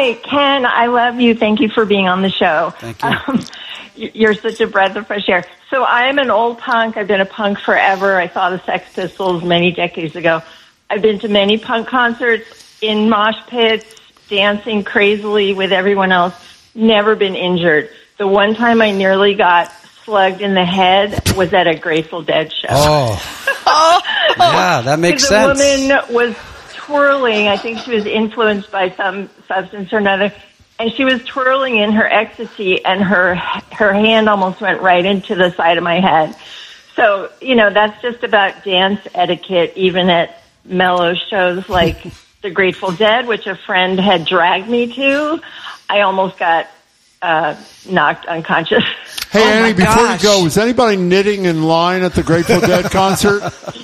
Hi, Ken. I love you. Thank you for being on the show. Thank you. You're such a breath of fresh air. So I am an old punk. I've been a punk forever. I saw the Sex Pistols many decades ago. I've been to many punk concerts, in mosh pits, dancing crazily with everyone else. Never been injured. The one time I nearly got slugged in the head was at a Grateful Dead show. Yeah, that makes sense. The woman was twirling. I think she was influenced by some substance or another. And she was twirling in her ecstasy, and her hand almost went right into the side of my head. So, that's just about dance etiquette, even at mellow shows like the Grateful Dead, which a friend had dragged me to. I almost got knocked unconscious. Hey, Annie, before you go, was anybody knitting in line at the Grateful Dead concert?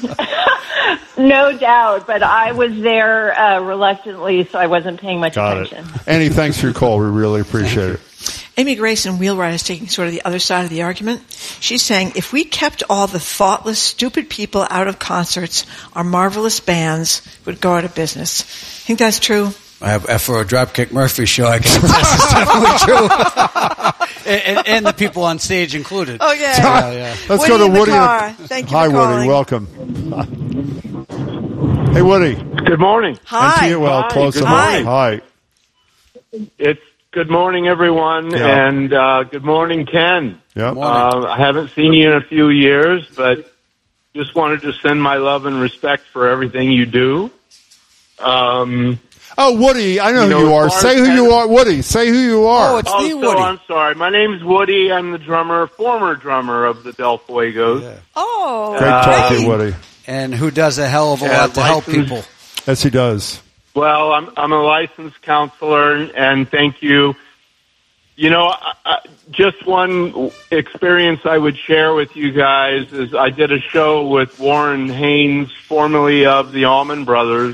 No doubt, but I was there reluctantly, so I wasn't paying much attention. Annie, thanks for your call. We really appreciate it. Amy Grace in Wheelwright is taking sort of the other side of the argument. She's saying, if we kept all the thoughtless, stupid people out of concerts, our marvelous bands would go out of business. Think that's true? For a Dropkick Murphy show, I guess that's definitely true. and the people on stage included. Oh, yeah. Let's go to Woody. Thank you. Hi, Woody. Welcome. Hey, Woody. Good morning. Hi. Close good morning. Hi. It's good morning, everyone, and good morning, Ken. Yeah. I haven't seen you in a few years, but just wanted to send my love and respect for everything you do. Woody, I know who you are. Say who you are, Woody. Say who you are. Oh, it's the Woody. I'm sorry. My name's Woody. I'm the former drummer of the Del Fuegos. Yeah. Oh, great talk to you, Woody. And who does a hell of a lot to help people. Yes, he does. Well, I'm a licensed counselor, and thank you. Just one experience I would share with you guys is I did a show with Warren Haynes, formerly of the Allman Brothers,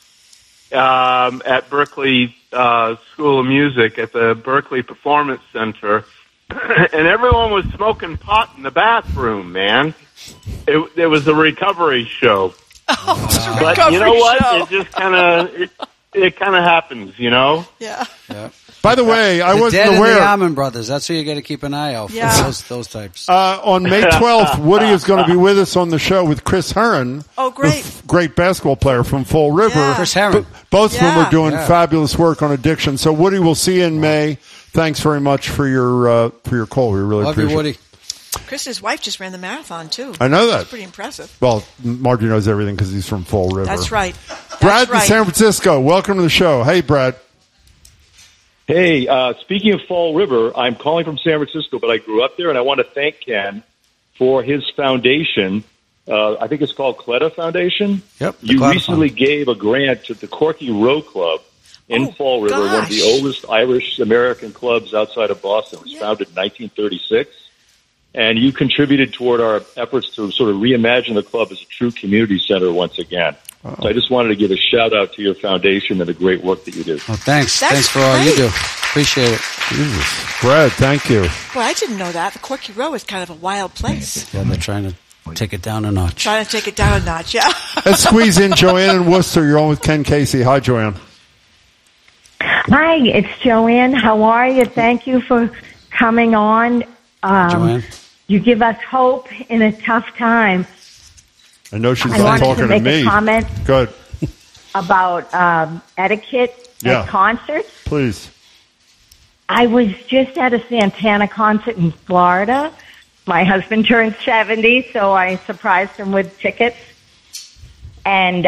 at Berkeley School of Music at the Berkeley Performance Center, and everyone was smoking pot in the bathroom, man. It was a recovery show. Oh, but you know what? Show. It just kind of happens, Yeah. By the way, I wasn't Dead aware. And the Allman Brothers. That's who you got to keep an eye out for. Those types. On May 12th, Woody is going to be with us on the show with Chris Herron. Oh, great! Great basketball player from Fall River. Yeah. Chris Herron. Both of them are doing fabulous work on addiction. So, Woody, we'll see you in May. Thanks very much for your call. We really Love appreciate you, Woody. it. Chris's wife just ran the marathon, too. I know that. That's pretty impressive. Well, Margie knows everything because he's from Fall River. That's right. Brad in San Francisco, welcome to the show. Hey, Brad. Hey, speaking of Fall River, I'm calling from San Francisco, but I grew up there, and I want to thank Ken for his foundation. I think it's called Cleta Foundation. Yep. You recently gave a grant to the Corky Row Club in Fall River, one of the oldest Irish-American clubs outside of Boston. It was founded in 1936. And you contributed toward our efforts to sort of reimagine the club as a true community center once again. So I just wanted to give a shout-out to your foundation and the great work that you do. Well, thanks. That's thanks for all you do. Appreciate it. Jesus. Brad, thank you. Well, I didn't know that. The Corky Row is kind of a wild place. Yeah, they're trying to take it down a notch. Trying to take it down a notch, yeah. Let's squeeze in Joanne in Worcester. You're on with Ken Casey. Hi, Joanne. Hi, it's Joanne. How are you? Thank you for coming on. Joanne. You give us hope in a tough time. I know she's I not wanted talking to make me. a comment Good. about etiquette at concerts. Please. I was just at a Santana concert in Florida. My husband turned 70, so I surprised him with tickets. And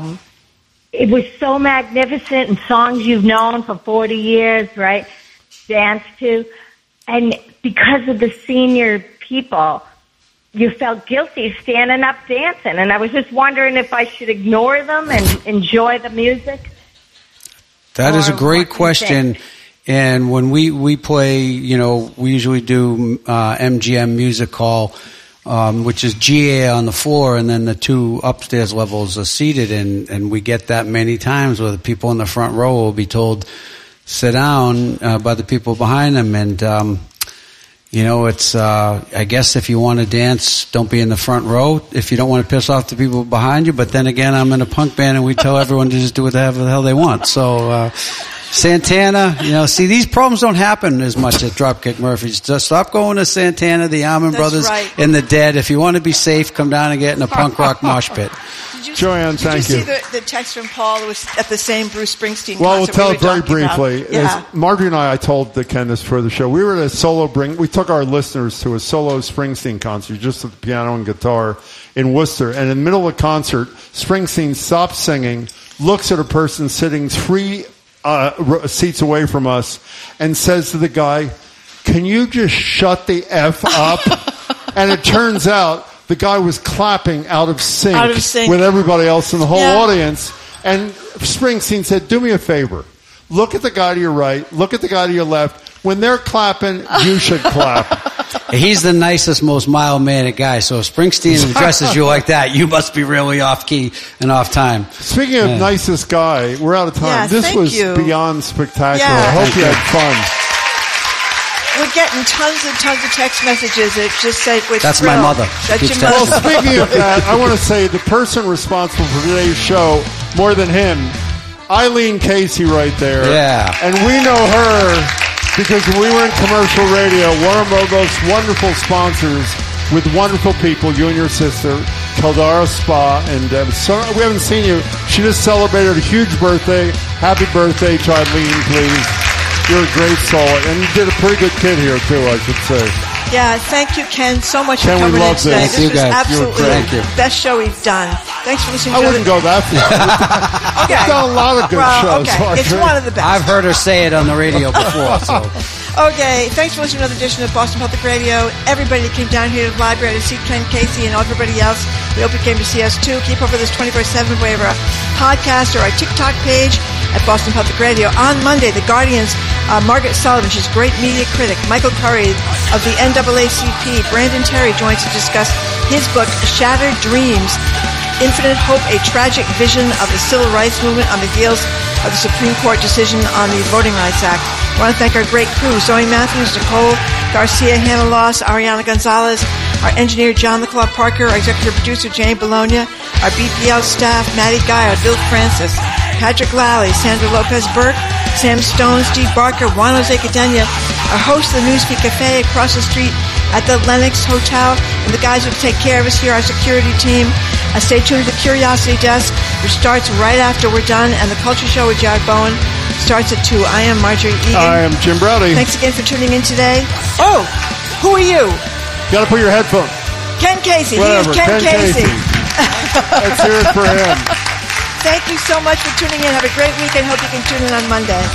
it was so magnificent, and songs you've known for 40 years, right, dance to. And because of the senior people, you felt guilty standing up dancing. And I was just wondering if I should ignore them and enjoy the music. That is a great question. And when we play, we usually do MGM Music Hall, which is GA on the floor, and then the two upstairs levels are seated. And we get that many times where the people in the front row will be told, sit down by the people behind them. And it's, I guess if you want to dance, don't be in the front row if you don't want to piss off the people behind you. But then again, I'm in a punk band and we tell everyone to just do whatever the hell they want. So, Santana, see, these problems don't happen as much at Dropkick Murphys. Just stop going to Santana, the Allman Brothers, and the Dead. If you want to be safe, come down and get in a punk rock mosh pit. Joanne, thank you. Did you see the text from Paul that was at the same Bruce Springsteen concert? Well, we'll tell it very briefly. Yeah. Marjorie and I told Ken this before the show. We were at we took our listeners to a solo Springsteen concert, just with the piano and guitar in Worcester. And in the middle of the concert, Springsteen stops singing, looks at a person sitting 3 seats away from us, and says to the guy, "Can you just shut the F up?" And it turns out the guy was clapping out of sync with everybody else in the whole audience. And Springsteen said, "Do me a favor. Look at the guy to your right. Look at the guy to your left. When they're clapping, you should clap." He's the nicest, most mild-mannered guy. So if Springsteen addresses you like that, you must be really off-key and off-time. Speaking of nicest guy, we're out of time. Yeah, this was beyond spectacular. Yeah. I hope you had fun. We're getting tons and tons of text messages that just say, "That's my mother." That's your mother. Well, speaking of that, I want to say the person responsible for today's show, more than him, Eileen Casey right there. Yeah. And we know her because when we were in commercial radio, one of our most wonderful sponsors with wonderful people, you and your sister, Caldara Spa, and we haven't seen you. She just celebrated a huge birthday. Happy birthday to Eileen, please. You're a great soul, and you did a pretty good kid here, too, I should say. Yeah, thank you, Ken, so much for Ken, coming in today. This was absolutely the best show we've done. Thanks for listening to I wouldn't go that far. Okay. We've done a lot of good shows. Okay. It's one of the best. I've heard her say it on the radio before. So. Okay, thanks for listening to another edition of Boston Public Radio. Everybody that came down here to the library to see Ken Casey and everybody else, we hope you came to see us too. Keep up with us 24/7 by our podcast or our TikTok page at Boston Public Radio. On Monday, The Guardian's Margaret Sullivan, she's a great media critic. Michael Curry of the NAACP. Brandon Terry joins to discuss his book, Shattered Dreams, Infinite Hope, a Tragic Vision of the Civil Rights Movement on the heels of the Supreme Court decision on the Voting Rights Act. I want to thank our great crew, Zoe Matthews, Nicole Garcia, Hannah Loss, Ariana Gonzalez, our engineer, John LaClaw Parker, our executive producer, Jane Bologna, our BPL staff, Maddie Guy, our Bill Francis, Patrick Lally, Sandra Lopez-Burke, Sam Stone, Steve Barker, Juan Jose Cadena, our host of the Newspeak Cafe across the street at the Lennox Hotel, and the guys who take care of us here, our security team. Stay tuned to the Curiosity Desk, which starts right after we're done, and the Culture Show with Jared Bowen starts at 2. I am Marjorie Egan. I am Jim Browdy. Thanks again for tuning in today. Oh, who are you? Got to put your headphones. Ken Casey. Whatever. He is Ken Casey. Let's hear it for him. Thank you so much for tuning in. Have a great weekend. Hope you can tune in on Monday.